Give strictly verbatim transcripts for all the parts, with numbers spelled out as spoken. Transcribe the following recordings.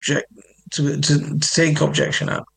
object to to, to take objection at.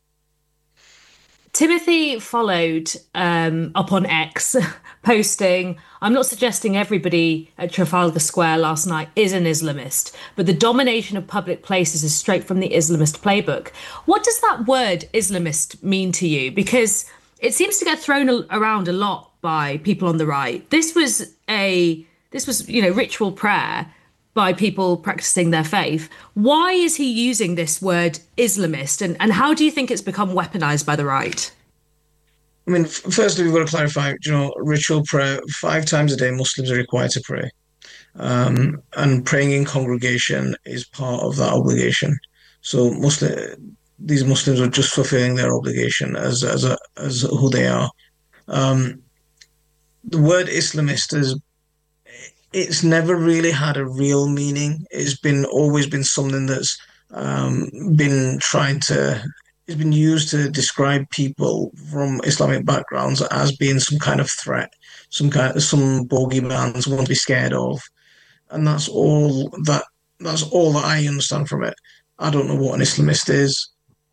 Timothy followed um, up on X, posting, I'm not suggesting everybody at Trafalgar Square last night is an Islamist, but the domination of public places is straight from the Islamist playbook. What does that word Islamist mean to you? Because it seems to get thrown a- around a lot by people on the right. This was a, this was, you know, ritual prayer by people practicing their faith. Why is he using this word Islamist, and, and how do you think it's become weaponized by the right? I mean, f- firstly, we've got to clarify, you know, ritual prayer, five times a day, Muslims are required to pray. Um, and praying in congregation is part of that obligation. So Muslim, these Muslims are just fulfilling their obligation as as a, as who they are. Um, the word Islamist is it's never really had a real meaning. It's been always been something that's um, been trying to. It's been used to describe people from Islamic backgrounds as being some kind of threat, some kind of some bogeyman, someone to be scared of, and that's all that. That's all that I understand from it. I don't know what an Islamist is.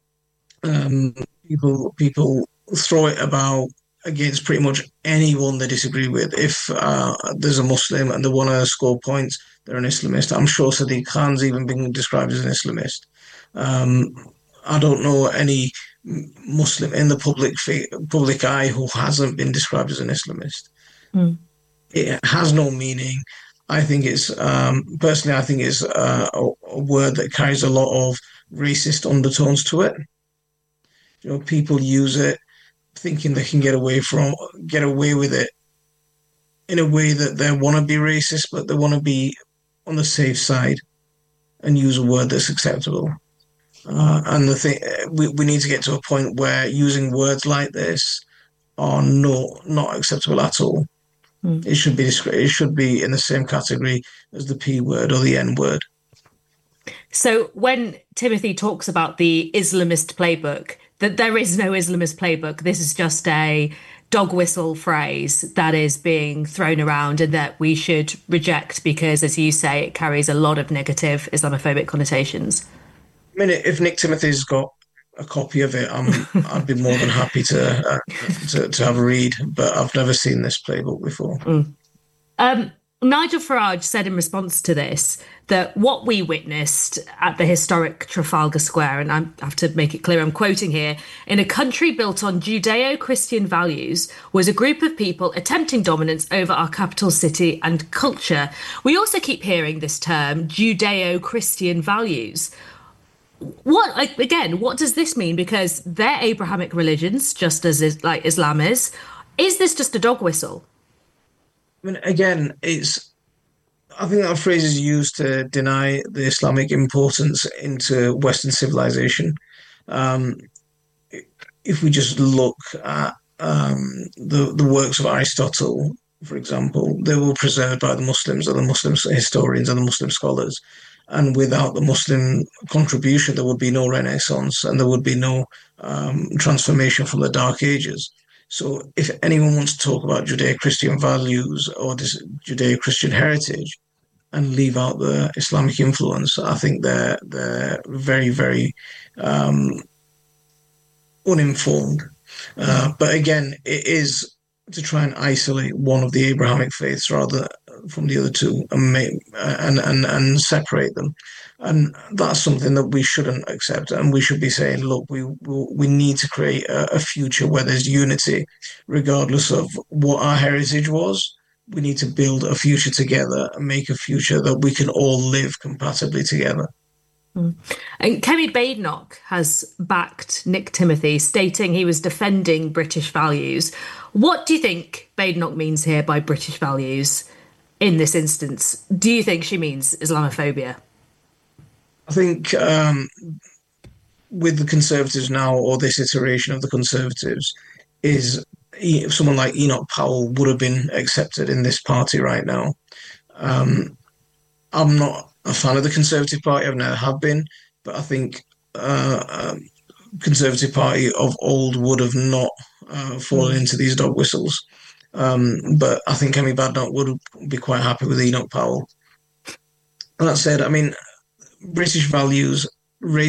Um, people people throw it about against pretty much anyone they disagree with. If uh, there's a Muslim and they want to score points, they're an Islamist. I'm sure Sadiq Khan's even been described as an Islamist. Um, I don't know any Muslim in the public public eye who hasn't been described as an Islamist. Mm. It has no meaning. I think it's um, personally, I think it's uh, a, a word that carries a lot of racist undertones to it. You know, people use it thinking they can get away from get away with it in a way that they want to be racist, but they want to be on the safe side and use a word that's acceptable. Uh, and the thing we, we need to get to a point where using words like this are no not acceptable at all. Mm. It should be it should be in the same category as the P word or the N word. So when Timothy talks about the Islamist playbook, that there is no Islamist playbook. This is just a dog whistle phrase that is being thrown around and that we should reject because, as you say, it carries a lot of negative Islamophobic connotations. I mean, if Nick Timothy's got a copy of it, I'm I'd be more than happy to uh, to to have a read. But I've never seen this playbook before. Mm. Um, Nigel Farage said in response to this that what we witnessed at the historic Trafalgar Square, and I have to make it clear, I'm quoting here, in a country built on Judeo-Christian values, was a group of people attempting dominance over our capital city and culture. We also keep hearing this term, Judeo-Christian values. What, like, again, what does this mean? Because they're Abrahamic religions, just as is, like Islam is. Is this just a dog whistle? I mean, again, it's. I think that phrase is used to deny the Islamic importance into Western civilization. Um, if we just look at um, the the works of Aristotle, for example, they were preserved by the Muslims or the Muslim historians and the Muslim scholars. And without the Muslim contribution, there would be no Renaissance and there would be no um, transformation from the Dark Ages. So if anyone wants to talk about Judeo-Christian values or this Judeo-Christian heritage and leave out the Islamic influence, I think they're they're very, very um, uninformed. Uh, but again, it is to try and isolate one of the Abrahamic faiths rather from the other two and make and and and separate them, and that's something that we shouldn't accept. And we should be saying, look, we we need to create a, a future where there's unity, regardless of what our heritage was. We need to build a future together and make a future that we can all live compatibly together. Mm. And Kemi Badenoch has backed Nick Timothy, stating he was defending British values. What do you think Badenoch means here by British values in this instance? Do you think she means Islamophobia? I think um, with the Conservatives now, or this iteration of the Conservatives, is someone like Enoch Powell would have been accepted in this party right now. Um, I'm not a fan of the Conservative Party. I've never have been, but I think uh, um, Conservative Party of old would have not uh, fallen into these dog whistles. Um, but I think Kemi Badenoch would be quite happy with Enoch Powell. And that said, I mean, British values,